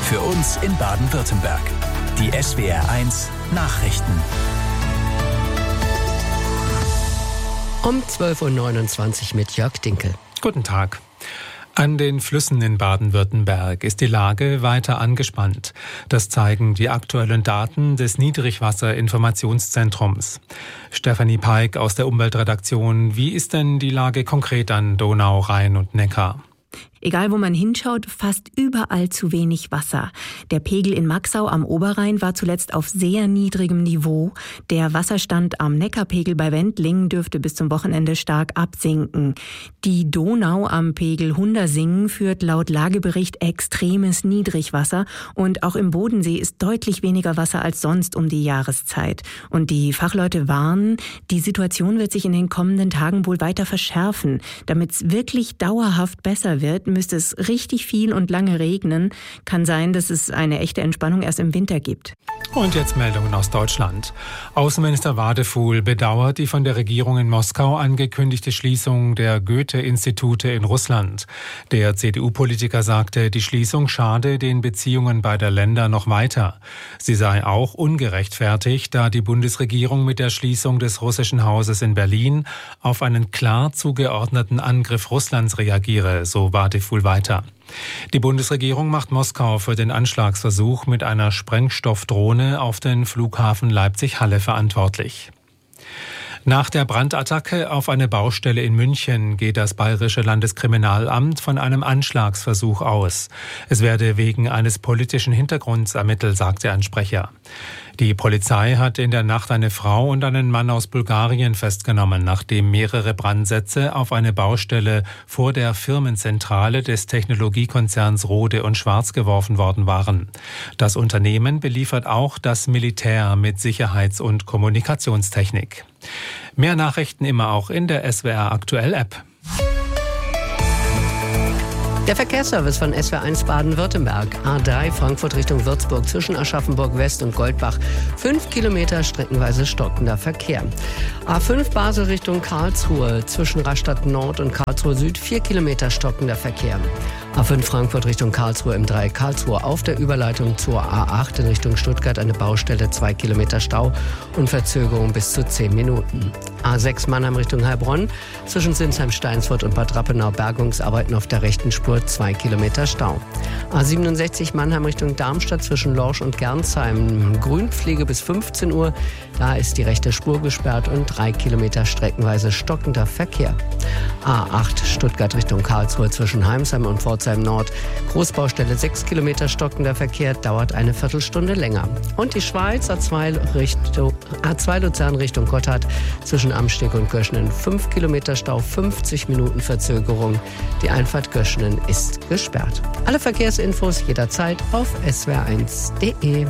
Für uns in Baden-Württemberg. Die SWR1 Nachrichten. Um 12.29 Uhr mit Jörg Dinkel. Guten Tag. An den Flüssen in Baden-Württemberg ist die Lage weiter angespannt. Das zeigen die aktuellen Daten des Niedrigwasserinformationszentrums. Stefanie Peik aus der Umweltredaktion. Wie ist denn die Lage konkret an Donau, Rhein und Neckar? Egal wo man hinschaut, fast überall zu wenig Wasser. Der Pegel in Maxau am Oberrhein war zuletzt auf sehr niedrigem Niveau. Der Wasserstand am Neckarpegel bei Wendlingen dürfte bis zum Wochenende stark absinken. Die Donau am Pegel Hundersingen führt laut Lagebericht extremes Niedrigwasser und auch im Bodensee ist deutlich weniger Wasser als sonst um die Jahreszeit. Und die Fachleute warnen, die Situation wird sich in den kommenden Tagen wohl weiter verschärfen. Damit es wirklich dauerhaft besser wird, müsste es richtig viel und lange regnen. Kann sein, dass es eine echte Entspannung erst im Winter gibt. Und jetzt Meldungen aus Deutschland. Außenminister Wadefuhl bedauert die von der Regierung in Moskau angekündigte Schließung der Goethe-Institute in Russland. Der CDU-Politiker sagte, die Schließung schade den Beziehungen beider Länder noch weiter. Sie sei auch ungerechtfertigt, da die Bundesregierung mit der Schließung des russischen Hauses in Berlin auf einen klar zugeordneten Angriff Russlands reagiere, so Wadefuhl weiter. Die Bundesregierung macht Moskau für den Anschlagsversuch mit einer Sprengstoffdrohne auf den Flughafen Leipzig-Halle verantwortlich. Nach der Brandattacke auf eine Baustelle in München geht das Bayerische Landeskriminalamt von einem Anschlagsversuch aus. Es werde wegen eines politischen Hintergrunds ermittelt, sagte ein Sprecher. Die Polizei hat in der Nacht eine Frau und einen Mann aus Bulgarien festgenommen, nachdem mehrere Brandsätze auf eine Baustelle vor der Firmenzentrale des Technologiekonzerns Rohde & Schwarz geworfen worden waren. Das Unternehmen beliefert auch das Militär mit Sicherheits- und Kommunikationstechnik. Mehr Nachrichten immer auch in der SWR Aktuell App. Der Verkehrsservice von SWR1 Baden-Württemberg. A3 Frankfurt Richtung Würzburg zwischen Aschaffenburg West und Goldbach. 5 Kilometer streckenweise stockender Verkehr. A5 Basel Richtung Karlsruhe zwischen Rastatt Nord und Karlsruhe Süd. 4 Kilometer stockender Verkehr. A5 Frankfurt Richtung Karlsruhe im Dreieck Karlsruhe auf der Überleitung zur A8 in Richtung Stuttgart eine Baustelle, 2 Kilometer Stau und Verzögerung bis zu 10 Minuten. A6 Mannheim Richtung Heilbronn zwischen Sinsheim-Steinsfurt und Bad Rappenau Bergungsarbeiten auf der rechten Spur, 2 Kilometer Stau. A67 Mannheim Richtung Darmstadt zwischen Lorsch und Gernsheim Grünpflege bis 15 Uhr. Da ist die rechte Spur gesperrt und 3 Kilometer streckenweise stockender Verkehr. A8 Stuttgart Richtung Karlsruhe zwischen Heimsheim und Pforzheim Nord. Großbaustelle 6 Kilometer stockender Verkehr, dauert eine Viertelstunde länger. Und die Schweiz A2 Luzern Richtung Gotthard zwischen Amsteg und Göschenen 5 Kilometer Stau, 50 Minuten Verzögerung. Die Einfahrt Göschenen ist gesperrt. Alle Verkehrsinfos jederzeit auf swr1.de.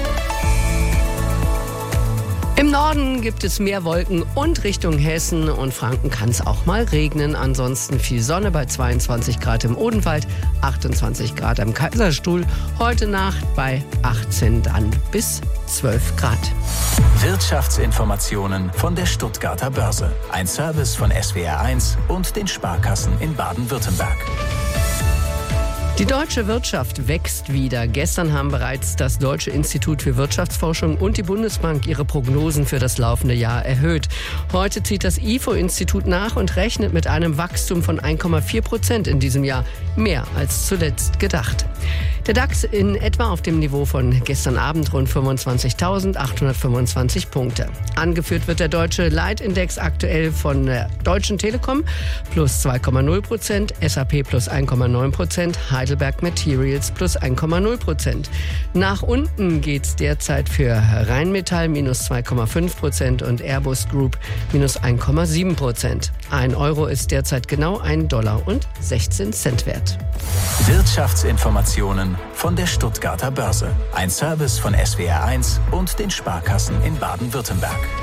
Im Norden gibt es mehr Wolken und Richtung Hessen und Franken kann es auch mal regnen. Ansonsten viel Sonne bei 22 Grad im Odenwald, 28 Grad am Kaiserstuhl. Heute Nacht bei 18 dann bis 12 Grad. Wirtschaftsinformationen von der Stuttgarter Börse. Ein Service von SWR1 und den Sparkassen in Baden-Württemberg. Die deutsche Wirtschaft wächst wieder. Gestern haben bereits das Deutsche Institut für Wirtschaftsforschung und die Bundesbank ihre Prognosen für das laufende Jahr erhöht. Heute zieht das IFO-Institut nach und rechnet mit einem Wachstum von 1,4% in diesem Jahr. Mehr als zuletzt gedacht. Der DAX in etwa auf dem Niveau von gestern Abend rund 25.825 Punkte. Angeführt wird der deutsche Leitindex aktuell von der Deutschen Telekom plus 2,0%, SAP plus 1,9%, Heidelberg Materials plus 1,0%. Nach unten geht's derzeit für Rheinmetall minus 2,5% und Airbus Group minus 1,7%. 1 Euro ist derzeit genau $1,16 wert. Wirtschaftsinformationen von der Stuttgarter Börse. Ein Service von SWR1 und den Sparkassen in Baden-Württemberg.